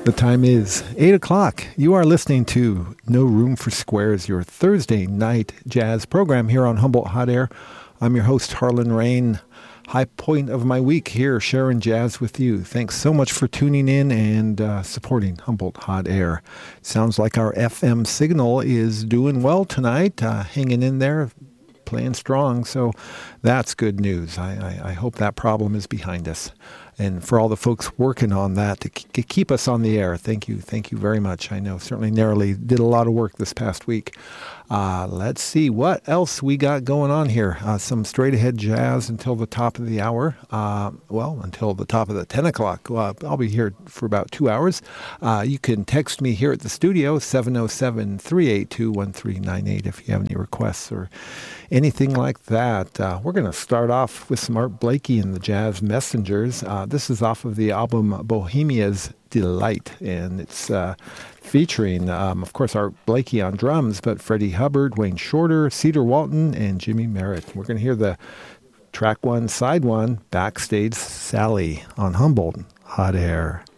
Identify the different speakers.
Speaker 1: The time is 8 o'clock. You are listening to No Room for Squares, your Thursday night jazz program here on Humboldt Hot Air. I'm your host, Harlan Rain. High point of my week here, sharing jazz with you. Thanks so much for tuning in and supporting Humboldt Hot Air. Sounds like our FM signal is doing well tonight, hanging in there, playing strong. So that's good news. I hope that problem is behind us. And for all the folks working on that to keep us on the air, thank you. Thank you very much. I know certainly Narrowly did a lot of work this past week. Let's see what else we got going on here. Some straight ahead jazz until the top of the hour. Until the top of the 10 o'clock. I'll be here for about 2 hours. You can text me here at the studio, 707-382-1398 if you have any requests or anything like that. We're going to start off with some Art Blakey and the Jazz Messengers. This is off of the album Bohemia's Delight, and it's featuring, of course, Art Blakey on drums, but Freddie Hubbard, Wayne Shorter, Cedar Walton, and Jimmy Merritt. We're going to hear the track one, side one, Backstage Sally on Humboldt Hot Air.